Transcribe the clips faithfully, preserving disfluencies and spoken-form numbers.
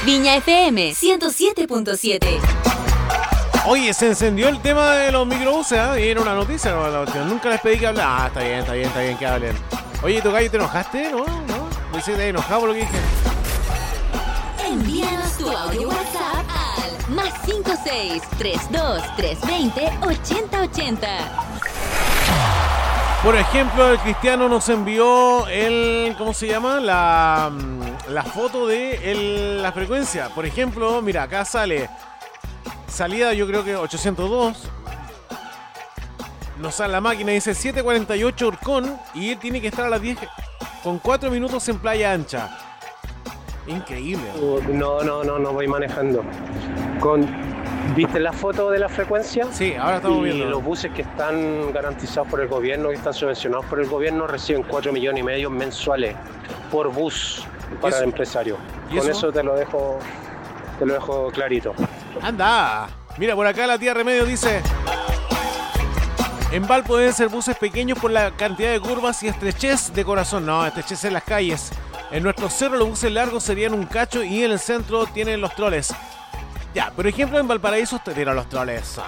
Viña F M ciento siete punto siete. Oye, se encendió el tema de los microbuses, ¿eh? Y era una noticia, ¿no? Nunca les pedí que hablar. Ah, está bien, está bien, está bien que hablen. Oye, ¿tu gallo te enojaste? ¿No? ¿No? Me dice que te enojado por lo que dije. Envíanos tu audio WhatsApp al más cinco seis tres dos tres dos cero ochenta ochenta. Por ejemplo, el Cristiano nos envió el, ¿cómo se llama? La, la foto de el, la frecuencia. Por ejemplo, mira, acá sale salida, yo creo que ochocientos dos. Nos sale la máquina, dice siete cuarenta y ocho Urcón y él tiene que estar a las diez con cuatro minutos en Playa Ancha. Increíble. Uh, no, no, no, no voy manejando. Con, ¿Viste la foto de la frecuencia? Sí, ahora estamos y viendo. Los buses que están garantizados por el gobierno, que están subvencionados por el gobierno, reciben cuatro millones y medio mensuales por bus para el empresario. Con eso? eso te lo dejo, te lo dejo clarito. Anda. Mira, por acá la tía Remedio dice: en Valpo deben ser buses pequeños por la cantidad de curvas y estrechez de corazón. No, estrechez en las calles. En nuestro cerro los buses largos serían un cacho y en el centro tienen los troles. Ya, por ejemplo en Valparaíso te tiran los troles.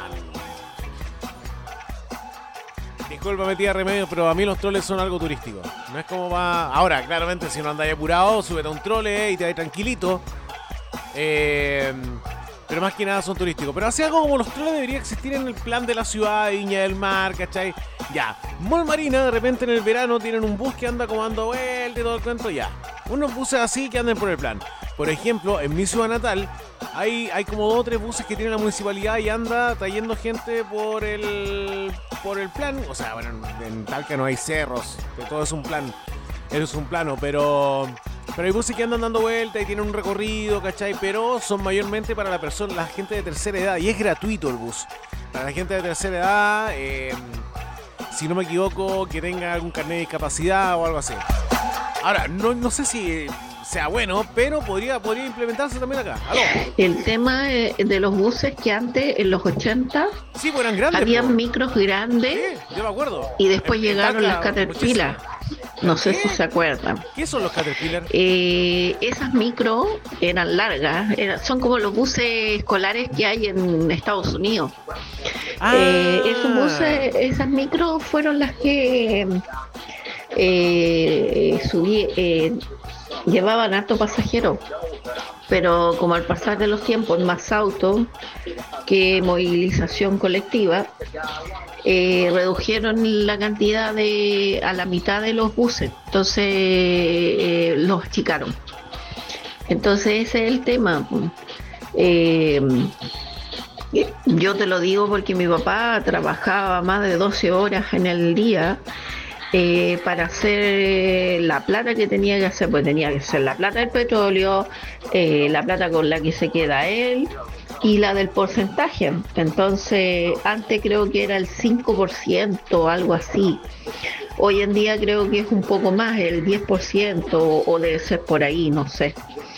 Discúlpame tía Remedio, pero a mí los troles son algo turístico. No es como va... Ahora, claramente, si no andáis apurado, súbete a un trole y te vas tranquilito. Eh... Pero más que nada son turísticos. Pero así algo como los troles debería existir en el plan de la ciudad de Viña del Mar, ¿cachai? Ya. Mall Marina, de repente en el verano tienen un bus que anda como dando vuelta y todo el cuento, ya. Unos buses así que anden por el plan. Por ejemplo, en mi ciudad natal hay, hay como dos o tres buses que tiene la municipalidad y anda trayendo gente por el por el plan. O sea, bueno, en, en Talca no hay cerros, que todo es un plan. Es un plano, pero... Pero hay buses que andan dando vueltas y tienen un recorrido, ¿cachai? Pero son mayormente para la persona, la gente de tercera edad. Y es gratuito el bus. Para la gente de tercera edad, eh, si no me equivoco, que tenga algún carnet de discapacidad o algo así. Ahora, no, no sé si sea bueno, pero podría, podría implementarse también acá. ¿Aló? El tema de los buses que antes, en los ochenta, sí, pues eran grandes. habían pues. micros grandes. Sí, yo me acuerdo. Y después en, llegaron en las Caterpillar. No sé ¿Qué? si se acuerdan. ¿Qué son los Caterpillar? Eh, esas micros eran largas, eran, son como los buses escolares que hay en Estados Unidos. Ah. Eh, esos buses, esas micros fueron las que eh, subí, eh, llevaban harto pasajero, pero como al pasar de los tiempos más autos que movilización colectiva, eh, redujeron la cantidad de a la mitad de los buses, entonces eh, los achicaron. Entonces ese es el tema. Eh, yo te lo digo porque mi papá trabajaba más de doce horas en el día eh, para hacer la plata que tenía que hacer, pues tenía que hacer la plata del petróleo, eh, la plata con la que se queda él y la del porcentaje. Entonces antes creo que era el cinco por ciento, algo así. Hoy en día creo que es un poco más, el diez por ciento o debe ser por ahí, no sé.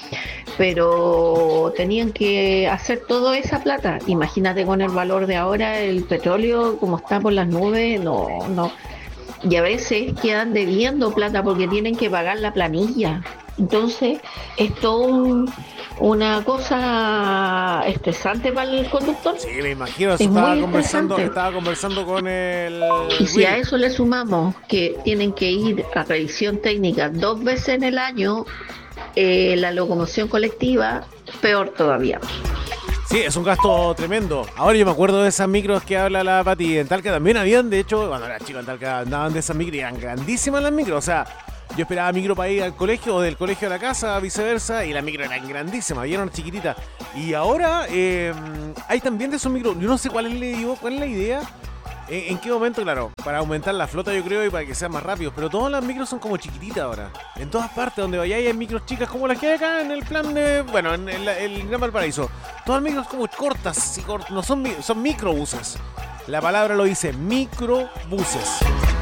Pero tenían que hacer toda esa plata. Imagínate con el valor de ahora, el petróleo como está por las nubes, no, no. Y a veces quedan debiendo plata porque tienen que pagar la planilla. Entonces es todo un, una cosa estresante para el conductor. Sí, me imagino, eso estaba conversando, estaba conversando con el... Y si a eso le sumamos que tienen que ir a revisión técnica dos veces en el año, eh, la locomoción colectiva, peor todavía. Sí, es un gasto tremendo. Ahora yo me acuerdo de esas micros que habla la Pati. En Talca también habían, de hecho, cuando era chico en Talca andaban de esas micros y eran grandísimas las micros. O sea, yo esperaba micro para ir al colegio o del colegio a la casa, viceversa, y las micros eran grandísimas, y eran chiquititas. Y ahora eh, hay también de esos micros, yo no sé cuál es la, cuál es la idea, en, en qué momento, claro, para aumentar la flota yo creo y para que sean más rápidos, pero todas las micros son como chiquititas ahora. En todas partes donde vayáis hay micros chicas como las que hay acá en el plan de, bueno, en el, el Gran Valparaíso. Todas las micros como cortas, y cort, no son, son microbuses. La palabra lo dice, microbuses.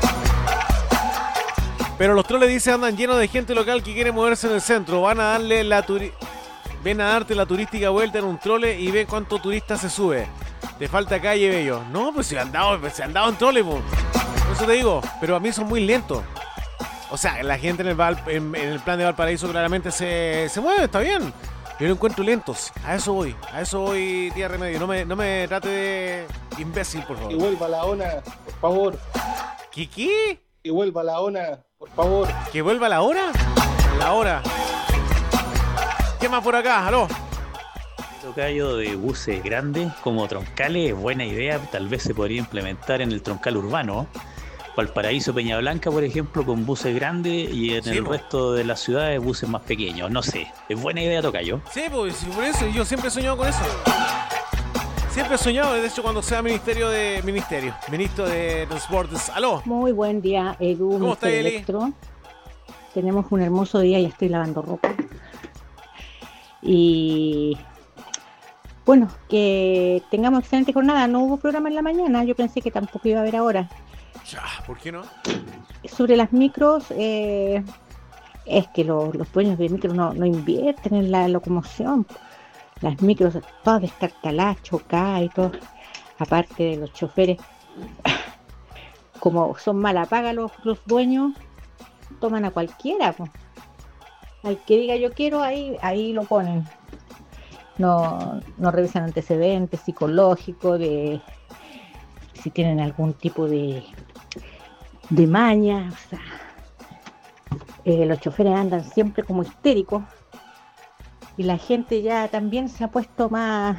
Pero los troles, dice, andan llenos de gente local que quiere moverse en el centro. Van a darle la turi- Ven a darte la turística vuelta en un trole y ve cuánto turista se sube. Te falta calle, bello. No, pues se han dado, se han dado en trole, po. Por eso te digo. Pero a mí son muy lentos. O sea, la gente en el, Val, en, en el plan de Valparaíso claramente se, se mueve, está bien. Yo lo encuentro lentos. A eso voy. A eso voy, tía Remedio. No me, no me trate de imbécil, por favor. Que vuelva la ONA, por favor. ¿Qué qué? Que vuelva la ONA, por favor. ¿Que vuelva la hora? La hora. ¿Qué más por acá? ¿Aló? Tocayo de buses grandes como troncales, es buena idea. Tal vez se podría implementar en el troncal urbano. Valparaíso, Peña Blanca, por ejemplo, con buses grandes y en sí, el pues. resto de las ciudades buses más pequeños. No sé, es buena idea, Tocayo. Sí, pues por eso yo siempre he soñado con eso. Siempre he soñado, de hecho, cuando sea ministerio de ministerio, ministro de Transportes. ¡Aló! Muy buen día, Edu. ¿Cómo está, Eli? Electro. Tenemos un hermoso día y estoy lavando ropa. Y bueno, que tengamos excelente jornada. No hubo programa en la mañana, yo pensé que tampoco iba a haber ahora. Ya, ¿por qué no? Sobre las micros, eh, es que lo, los dueños de micros no, no invierten en la locomoción. Las micros todas destartaladas, chocadas y todo. Aparte de los choferes, como son mala paga los, los dueños, toman a cualquiera. Pues. Al que diga yo quiero, ahí, ahí lo ponen. No, no revisan antecedentes psicológicos, de si tienen algún tipo de de maña, o sea, eh, los choferes andan siempre como histéricos y la gente ya también se ha puesto más,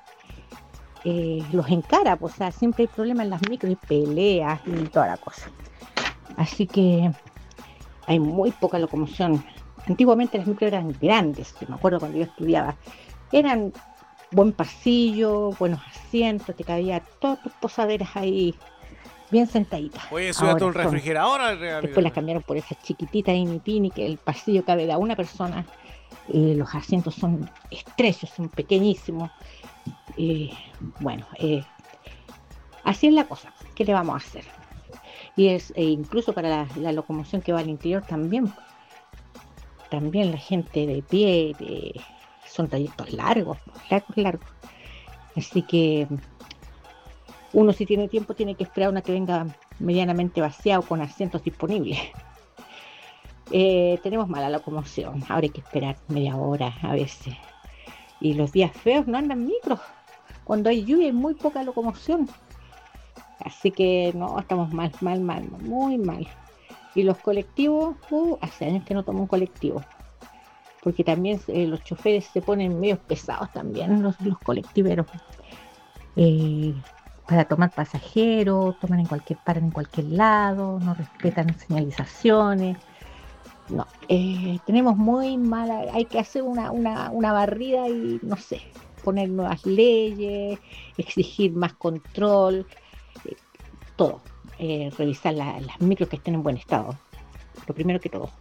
eh, los encara, pues, o sea, siempre hay problemas en las micros y peleas y toda la cosa. Así que hay muy poca locomoción. Antiguamente las micros eran grandes, me acuerdo cuando yo estudiaba, eran buen pasillo, buenos asientos, te cabía todas tus posaderas ahí bien sentaditas. Oye, súbete un refrigerador al real. Después las cambiaron por esas chiquititas y mi pini, que el pasillo cabe de a una persona. Eh, los asientos son estrechos, son pequeñísimos. Eh, bueno, eh, así es la cosa. ¿Qué le vamos a hacer? Y es eh, incluso para la, la locomoción que va al interior también. También la gente de pie, de, son trayectos largos, largos, largos. Así que uno, si tiene tiempo, tiene que esperar una que venga medianamente vaciada o con asientos disponibles. Eh, tenemos mala locomoción, ahora hay que esperar media hora a veces. Y los días feos no andan micros. Cuando hay lluvia hay muy poca locomoción. Así que no, estamos mal, mal, mal, muy mal. Y los colectivos, uh, hace años que no tomo un colectivo. Porque también eh, los choferes se ponen medio pesados también, los, los colectiveros. Eh, para tomar pasajeros, toman en cualquier paran en cualquier lado, no respetan señalizaciones. No, eh, tenemos muy mala, hay que hacer una, una, una barrida y no sé, poner nuevas leyes, exigir más control, eh, todo, eh, revisar la, las micros que estén en buen estado, lo primero que todo,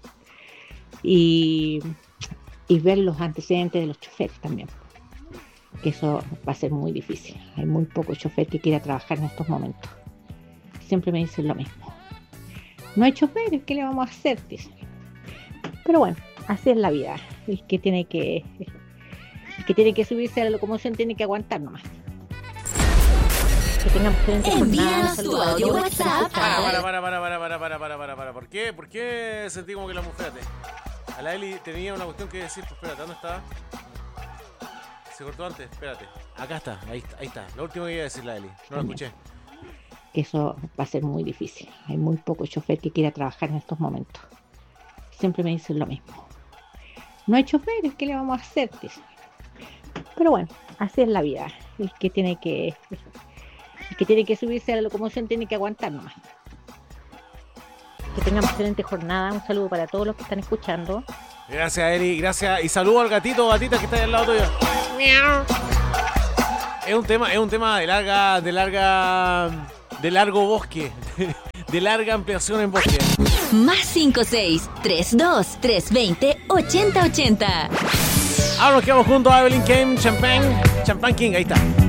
y, y ver los antecedentes de los choferes también. Que eso va a ser muy difícil. Hay muy poco chofer que quiera trabajar en estos momentos. Siempre me dicen lo mismo. No hay choferes, ¿qué le vamos a hacer? Dicen. Pero bueno, así es la vida. El que tiene que, el que tiene que subirse a la locomoción tiene que aguantar nomás. Que tengamos frente con nada. Tu audio WhatsApp. Para, para, para, para, para, para, para, para, para. ¿Por qué? ¿Por qué sentí como que la espérate? A la Eli tenía una cuestión que decir, pues espérate, ¿dónde estaba? Se cortó antes, espérate. Acá está, ahí está, ahí está. Lo último que iba a decir la Eli, no lo escuché. Que eso va a ser muy difícil. Hay muy poco chofer que quiera trabajar en estos momentos. Siempre me dicen lo mismo. No hay choferes, ¿qué le vamos a hacer? Dicen. Pero bueno, así es la vida. El que tiene que, el que tiene que subirse a la locomoción tiene que aguantar nomás. Que tengamos excelente jornada. Un saludo para todos los que están escuchando. Gracias, Eri, gracias. Y saludo al gatito o gatita que está ahí al lado tuyo. Es un tema, es un tema de larga, de larga, de largo bosque, de larga ampliación en bosque. Más cinco seis tres dos tres veinte ochenta ochenta. Ahora nos quedamos junto a Evelyn Kane, Champagne, Champagne King, ahí está.